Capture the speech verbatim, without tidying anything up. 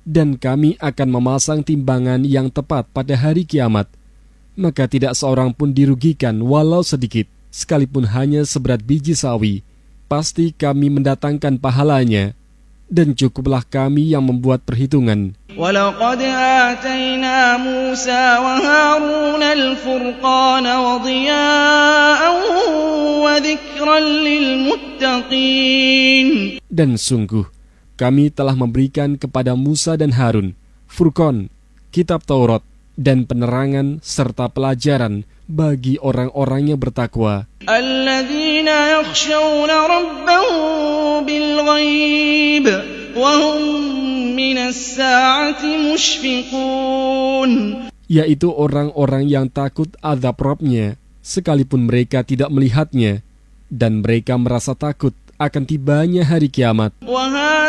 dan kami akan memasang timbangan yang tepat pada hari kiamat. Maka tidak seorang pun dirugikan walau sedikit, sekalipun hanya seberat biji sawi. Pasti kami mendatangkan pahalanya, dan cukuplah kami yang membuat perhitungan. وَلَقَدْ آتَيْنَا مُوسَى وَهَارُونَ الْفُرْقَانَ وَضِيَاءً وَذِكْرًا لِلْمُتَّقِينَ. Dan sungguh, kami telah memberikan kepada Musa dan Harun Furqan, kitab Taurat, dan penerangan serta pelajaran bagi orang-orang yang bertakwa. الَّذِينَ يَخْشَوْنَ رَبَّهُم بِالْغَيْبِ وَهُم مِّنَ السَّاعَةِ مُشْفِقُونَ. Yaitu orang-orang yang takut azab Rabb-nya, sekalipun mereka tidak melihatnya, dan mereka merasa takut akan tibanya hari kiamat.